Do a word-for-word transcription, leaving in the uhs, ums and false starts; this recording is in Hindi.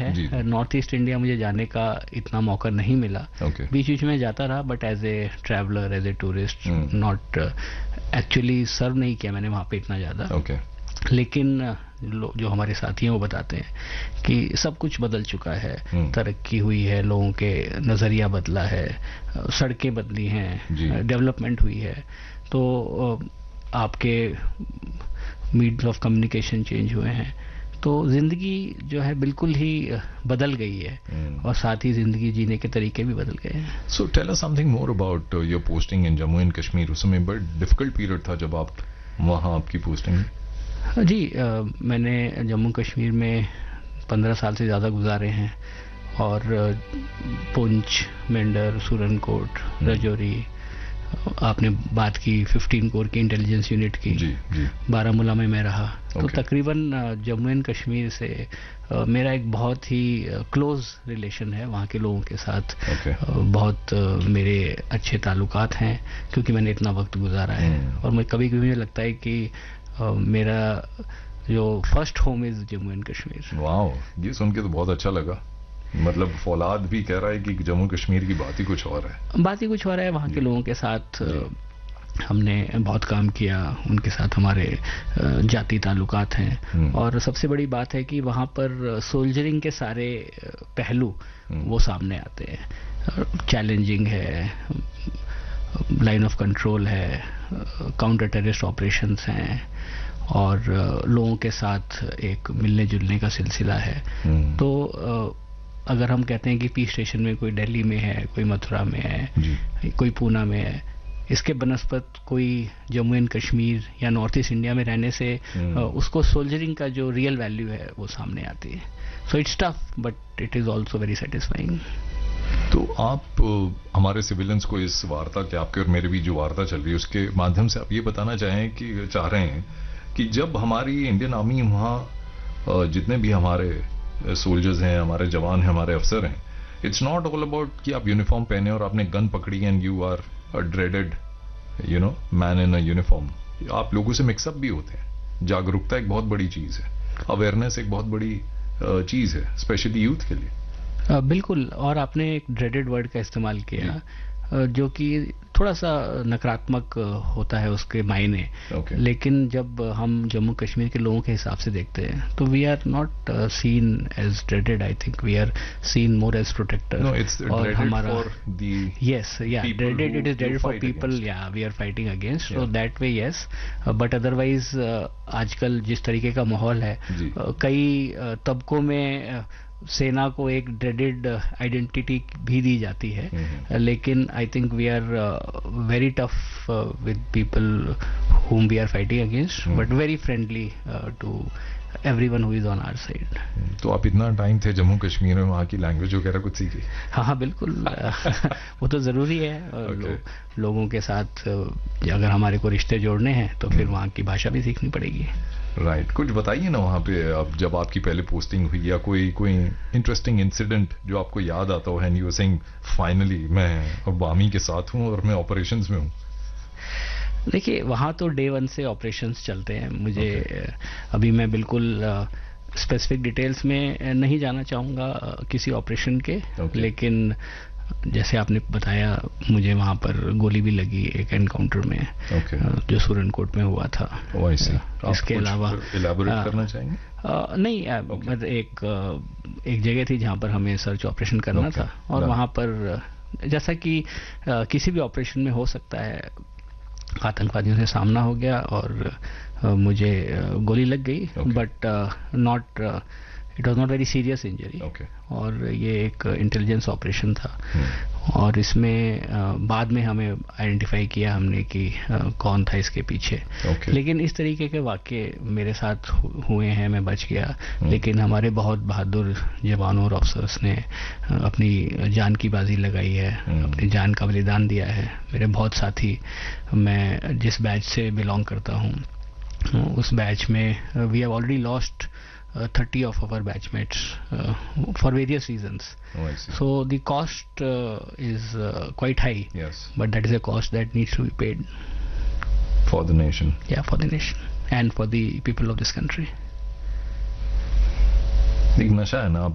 है। नॉर्थ ईस्ट इंडिया मुझे जाने का इतना मौका नहीं मिला, okay. बीच बीच में जाता रहा, but as a traveller, as a tourist, not actually सर्व नहीं किया मैंने वहाँ पे इतना ज़्यादा। okay. लेकिन जो हमारे साथी हैं वो बताते हैं कि सब कुछ बदल चुका है, तरक्की हुई है, लोगों के नज़रिया बदला है, सड़कें बदली हैं, डेवलपमेंट हुई है, तो आपके मीडियम ऑफ कम्युनिकेशन चेंज हुए हैं, तो जिंदगी जो है बिल्कुल ही बदल गई है, hmm. और साथ ही जिंदगी जीने के तरीके भी बदल गए हैं। So tell us something more about your posting in Jammu and Kashmir. उस समय बड़ा डिफिकल्ट पीरियड था जब आप वहाँ आपकी पोस्टिंग। जी, आ, मैंने जम्मू कश्मीर में पंद्रह साल से ज़्यादा गुजारे हैं, और पुंछ, मेंढर, सुरनकोट, राजौरी, आपने बात की फिफ्टीन कोर की इंटेलिजेंस यूनिट की, जी, जी। बारामूला में मैं रहा, okay. तो तकरीबन जम्मू एंड कश्मीर से आ, मेरा एक बहुत ही क्लोज रिलेशन है वहाँ के लोगों के साथ। okay. आ, बहुत आ, मेरे अच्छे ताल्लुकात हैं, क्योंकि मैंने इतना वक्त गुजारा है, hmm. और मैं कभी कभी मुझे लगता है कि आ, मेरा जो first home is Jammu and Kashmir. Wow, ये सुन के तो बहुत अच्छा लगा। मतलब फौलाद भी कह रहा है कि जम्मू कश्मीर की बात ही कुछ और है, बात ही कुछ और है। वहाँ के लोगों के साथ हमने बहुत काम किया, उनके साथ हमारे जाति ताल्लुकात हैं, और सबसे बड़ी बात है कि वहाँ पर सोल्जरिंग के सारे पहलू वो सामने आते हैं। चैलेंजिंग है, लाइन ऑफ कंट्रोल है, काउंटर टेररिस्ट ऑपरेशंस हैं, और लोगों के साथ एक मिलने जुलने का सिलसिला है। तो अगर हम कहते हैं कि पी स्टेशन में कोई दिल्ली में है, कोई मथुरा में है, कोई पूना में है, इसके बनस्पत कोई जम्मू एंड कश्मीर या नॉर्थ ईस्ट इंडिया में रहने से उसको सोल्जरिंग का जो रियल वैल्यू है वो सामने आती है। So it's tough but it is also very satisfying. तो आप हमारे सिविलियंस को इस वार्ता के, आपके और मेरे भी जो वार्ता चल रही है उसके माध्यम से आप ये बताना चाहें कि चाह रहे हैं कि जब हमारी इंडियन आर्मी वहाँ जितने भी हमारे सोल्जर्स हैं, हमारे जवान हैं, हमारे अफसर हैं, इट्स नॉट ऑल अबाउट कि आप यूनिफॉर्म पहने और आपने गन पकड़ी and you are a dreaded you know man in a uniform. आप लोगों से मिक्सअप भी होते हैं। जागरूकता एक बहुत बड़ी चीज है, अवेयरनेस एक बहुत बड़ी चीज है, स्पेशली यूथ के लिए। बिल्कुल, और आपने एक ड्रेडेड वर्ड का इस्तेमाल किया जो कि थोड़ा सा नकारात्मक होता है उसके मायने, okay. लेकिन जब हम जम्मू कश्मीर के लोगों के हिसाब से देखते हैं तो we are not seen as dreaded, I think we are seen more as protector. no, it's और हमारा यस या dreaded, it is dreaded for people या we are fighting against, so that way yes, but otherwise आजकल जिस तरीके का माहौल है, कई तबकों में सेना को एक ड्रेडेड आइडेंटिटी भी दी जाती है, mm-hmm. लेकिन I think we are very tough with people whom we are fighting against, hmm. but very friendly uh, to everyone who is on our side. तो आप इतना टाइम थे जम्मू कश्मीर में, वहाँ की लैंग्वेज वगैरह कुछ सीखी? हाँ हाँ बिल्कुल, वो तो ज़रूरी है। okay. लो, लोगों के साथ अगर हमारे को रिश्ते जोड़ने हैं तो फिर वहाँ की भाषा भी सीखनी पड़ेगी। Right right. कुछ बताइए ना वहाँ पे अब जब आपकी पहले पोस्टिंग हुई, या कोई कोई इंटरेस्टिंग इंसिडेंट जो आपको याद आता हो, and you are saying finally मैं अब आर्मी के साथ हूँ और मैं ऑपरेशंस में हूँ। देखिए, वहाँ तो डे वन से ऑपरेशंस चलते हैं। मुझे okay. अभी मैं बिल्कुल स्पेसिफिक डिटेल्स में नहीं जाना चाहूँगा किसी ऑपरेशन के, okay. लेकिन जैसे आपने बताया मुझे वहाँ पर गोली भी लगी एक एनकाउंटर में, okay. जो सुरनकोट में हुआ था। oh, इसके अलावा इलैबोरेट करना चाहेंगे? आ, नहीं, okay. मतलब एक एक जगह थी जहाँ पर हमें सर्च ऑपरेशन करना okay. था, और no. वहाँ पर जैसा कि आ, किसी भी ऑपरेशन में हो सकता है, आतंकवादियों से सामना हो गया और आ, मुझे गोली लग गई, but not it was not very serious injury, और ये एक इंटेलिजेंस ऑपरेशन था। hmm. और इसमें आ, बाद में हमें आइडेंटिफाई किया हमने कि आ, कौन था इसके पीछे। okay. लेकिन इस तरीके के वाक़े मेरे साथ हुए हैं, मैं बच गया। hmm. लेकिन हमारे बहुत बहादुर जवानों और अफसर्स ने अपनी जान की बाजी लगाई है, hmm. अपनी जान का बलिदान दिया है। मेरे बहुत साथी, मैं जिस बैच से बिलोंग करता हूँ उस बैच में we have already lost Uh, thirty of our batchmates uh, for various reasons. Oh, I see. So the cost uh, is uh, quite high. Yes. But that is a cost that needs to be paid. For the nation. Yeah, for the nation and for the people of this country. एक नशा है ना